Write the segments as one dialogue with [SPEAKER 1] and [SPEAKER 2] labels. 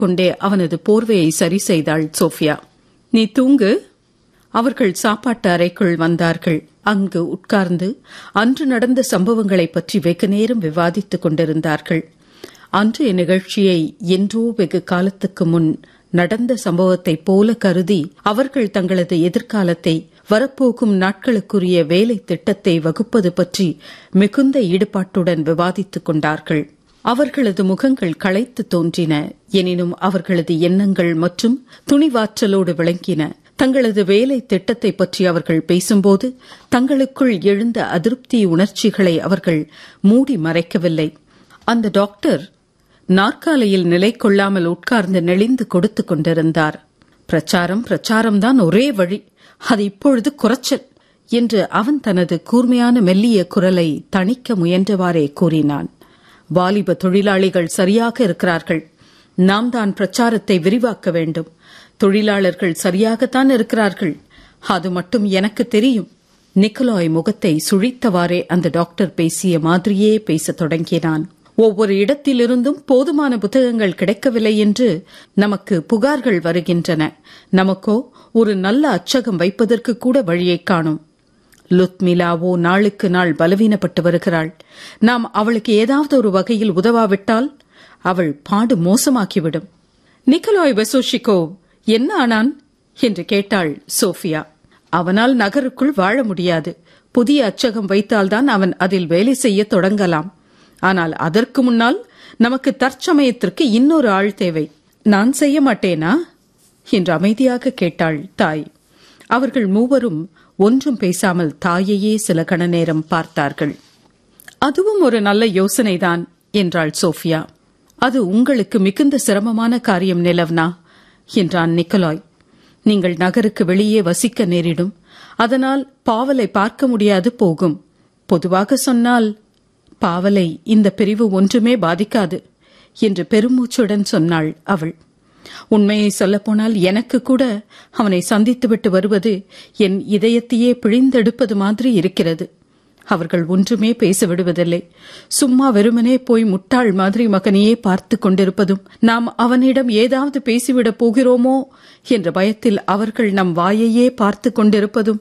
[SPEAKER 1] கொண்டே அவனது போர்வையை சரி செய்தாள் சோஃபியா. நீ தூங்கு. அவர்கள் சாப்பாட்டு அறைக்குள் வந்தார்கள். அங்கு உட்கார்ந்து அன்று நடந்த சம்பவங்களைப் பற்றி வெகு நேரம் விவாதித்துக் கொண்டிருந்தார்கள். அன்றைய நிகழ்ச்சியை என்றோ வெகு காலத்துக்கு முன் நடந்த சம்பவத்தைப் போல கருதி அவர்கள் தங்களது எதிர்காலத்தை, வரப்போகும் நாட்களுக்குரிய வேலை திட்டத்தை வகுப்பது பற்றி மிகுந்த ஈடுபாட்டுடன் விவாதித்துக் கொண்டார்கள். அவர்களது முகங்கள் களைத்து தோன்றின. எனினும் அவர்களது எண்ணங்கள் மற்றும் துணிவாற்றலோடு விளங்கின. தங்களது வேலை திட்டத்தை பற்றி அவர்கள் பேசும்போது தங்களுக்குள் எழுந்த அதிருப்தி உணர்ச்சிகளை அவர்கள் மூடி மறைக்கவில்லை. அந்த டாக்டர் நாற்காலியில் நிலை கொள்ளாமல் உட்கார்ந்து நெளிந்து கொடுத்துக் கொண்டிருந்தார். பிரச்சாரம்தான் ஒரே வழி, அது இப்பொழுது குறைச்சல் என்று அவன் தனது கூர்மையான மெல்லிய குரலை தணிக்க முயன்றவாறே கூறினான். வாலிப தொழிலாளிகள் சரியாக இருக்கிறார்கள். நாம் தான் பிரச்சாரத்தை விரிவாக்க வேண்டும். தொழிலாளர்கள் சரியாகத்தான் இருக்கிறார்கள். அது மட்டும் எனக்கு தெரியும். நிக்கலாய் முகத்தை சுழித்தவாறே அந்த டாக்டர் பேசிய மாதிரியே பேசத் தொடங்கினான். ஒவ்வொரு இடத்திலிருந்தும் போதுமான புத்தகங்கள் கிடைக்கவில்லை என்று நமக்கு புகார்கள் வருகின்றன. நமக்கோ ஒரு நல்ல அச்சகம் வைப்பதற்கு கூட வழியை காணும். லுத்மிலாவோ நாளுக்கு நாள் பலவீனப்பட்டு வருகிறாள். நாம் அவளுக்கு ஏதாவது ஒரு வகையில் உதவாவிட்டால் அவள் பாடு மோசமாக்கிவிடும். நிக்கலாய் வெசோஷிகோவ் என்ன ஆனான் என்று கேட்டாள் சோஃபியா. அவனால் நகருக்குள் வாழ முடியாது. புதிய அச்சகம் வைத்தால்தான் அவன் அதில் வேலை செய்ய தொடங்கலாம். ஆனால் அதற்கு முன்னால் நமக்கு தற்சமயத்திற்கு இன்னொரு ஆள் தேவை. நான் செய்ய மாட்டேனா என்று அமைதியாக கேட்டாள் தாய். அவர்கள் மூவரும் ஒன்றும் பேசாமல் தாயையே சில கண நேரம் பார்த்தார்கள். அதுவும் ஒரு நல்ல யோசனைதான் என்றாள் சோஃபியா. அது உங்களுக்கு மிகுந்த சிரமமான காரியம் நிலவ்னா என்றான் நிக்கலாய். நீங்கள் நகருக்கு வெளியே வசிக்க நேரிடும். அதனால் பாவலை பார்க்க முடியாது போகும். பொதுவாக சொன்னால் பாவலை இந்த பிரிவு ஒன்றுமே பாதிக்காது என்று பெருமூச்சுடன் சொன்னாள் அவள். உண்மையை சொல்லப்போனால் எனக்கு கூட அவனை சந்தித்துவிட்டு வருவது என் இதயத்தையே பிழிந்தெடுப்பது மாதிரி இருக்கிறது. அவர்கள் ஒன்றுமே பேச விடுவதில்லை. சும்மா வெறுமனே போய் முட்டாள் மாதிரி மகனையே பார்த்து கொண்டிருப்பதும், நாம் அவனிடம் ஏதாவது பேசிவிடப் போகிறோமோ என்ற பயத்தில் அவர்கள் நம் வாயையே பார்த்து கொண்டிருப்பதும்.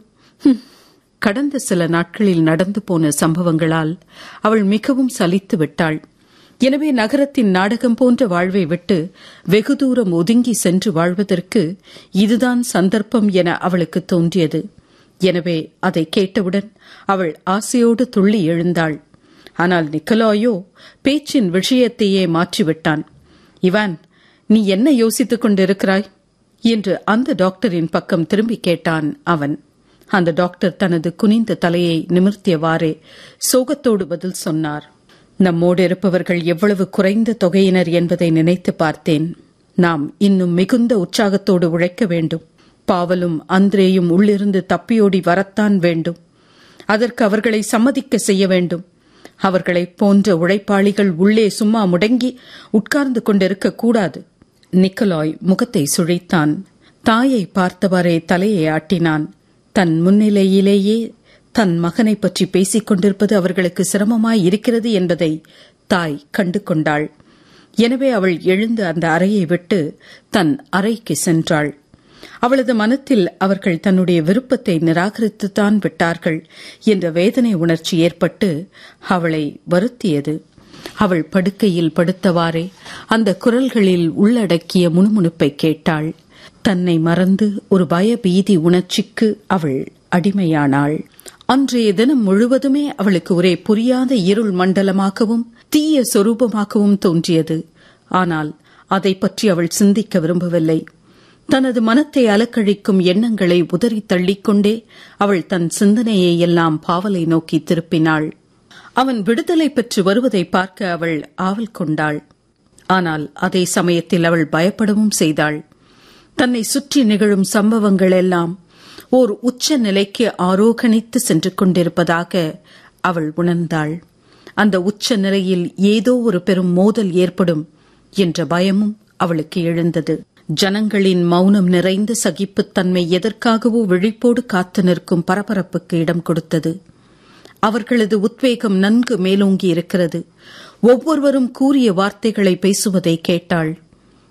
[SPEAKER 1] கடந்த சில நாட்களில் நடந்து போன சம்பவங்களால் அவள் மிகவும் சலித்து விட்டாள். எனவே நகரத்தின் நாடகம் போன்ற வாழ்வை விட்டு வெகு தூரம் ஒதுங்கி சென்று வாழ்வதற்கு இதுதான் சந்தர்ப்பம் என அவளுக்கு தோன்றியது. எனவே அதை கேட்டவுடன் அவள் ஆசையோடு துள்ளி எழுந்தாள். ஆனால் நிக்கலாயோ பேச்சின் விஷயத்தையே மாற்றிவிட்டான். இவான், நீ என்ன யோசித்துக் கொண்டிருக்கிறாய் என்று அந்த டாக்டரின் பக்கம் திரும்பி கேட்டான் அவன். அந்த டாக்டர் தனது குனிந்த தலையை நிமிர்த்தியவாறே சோகத்தோடு பதில் சொன்னார். நம்மோடு இருப்பவர்கள் எவ்வளவு குறைந்த தொகையினர் என்பதை நினைத்து பார்த்தேன். நாம் இன்னும் மிகுந்த உற்சாகத்தோடு உழைக்க வேண்டும். பாவலும் அந்திரேயும் உள்ளிருந்து தப்பியோடி வரத்தான் வேண்டும். அதற்கு அவர்களை சம்மதிக்க செய்ய வேண்டும். அவர்களை போன்ற உழைப்பாளிகள் உள்ளே சும்மா முடங்கி உட்கார்ந்து கொண்டிருக்க கூடாது. நிக்கலாய் முகத்தை சுழித்தான். தாயை பார்த்தவாறே தலையை ஆட்டினான். தன் முன்னிலையிலேயே தன் மகனை பற்றி பேசிக் கொண்டிருப்பது அவர்களுக்கு சிரமமாய் இருக்கிறது என்பதை தாய் கண்டு கொண்டாள். எனவே அவள் எழுந்து அந்த அறையை விட்டு தன் அறைக்கு சென்றாள். அவளது மனத்தில் அவர்கள் தன்னுடைய விருப்பத்தை நிராகரித்துத்தான் விட்டார்கள் என்ற வேதனை உணர்ச்சி ஏற்பட்டு அவளை வருத்தியது. அவள் படுக்கையில் படுத்தவாறே அந்த குரல்களில் உள்ளடக்கிய முணுமுணுப்பை கேட்டாள். தன்னை மறந்து ஒரு பயபீதி உணர்ச்சிக்கு அவள் அடிமையானாள். அன்றைய தினம் முழுவதுமே அவளுக்கு ஒரே புரியாத இருள் மண்டலமாகவும் தீய சொரூபமாகவும் தோன்றியது. ஆனால் அதை பற்றி அவள் சிந்திக்க விரும்பவில்லை. தனது மனத்தை அலக்கழிக்கும் எண்ணங்களை உதறி தள்ளிக்கொண்டே அவள் தன் சிந்தனையை எல்லாம் பாவலை நோக்கி திருப்பினாள். அவன் விடுதலை பெற்று வருவதை பார்க்க அவள் ஆவல் கொண்டாள். ஆனால் அதே சமயத்தில் அவள் பயப்படவும் செய்தாள். தன்னை சுற்றி நிகழும் சம்பவங்கள் எல்லாம் ஓர் உச்ச நிலைக்கு ஆரோகணித்து சென்று கொண்டிருப்பதாக அவள் உணர்ந்தாள். அந்த உச்ச நிலையில் ஏதோ ஒரு பெரும் மோதல் ஏற்படும் என்ற பயமும் அவளுக்கு எழுந்தது. ஜனங்களின் மௌனம் நிறைந்த சகிப்புத்தன்மை எதற்காகவோ விழிப்போடு காத்து நிற்கும் பரபரப்புக்கு இடம் கொடுத்தது. அவர்களது உத்வேகம் நன்கு மேலோங்கி இருக்கிறது. ஒவ்வொருவரும் கூறிய வார்த்தைகளை பேசுவதை கேட்டாள்.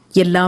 [SPEAKER 1] எல்லாம்